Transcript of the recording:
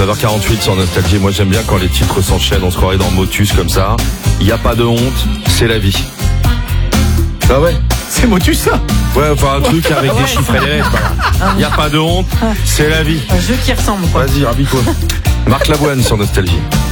9h48 sur Nostalgie. Moi, j'aime bien quand les titres s'enchaînent. On se croirait dans Motus comme ça. Il n'y a pas de honte, c'est la vie. Ah ouais. C'est Motus, ça? Ouais, enfin un truc avec des chiffres et des lettres. Il n'y a pas de honte, c'est la vie. Un jeu qui ressemble, quoi. Vas-y, rabis-toi. Marc Lavoine sur Nostalgie.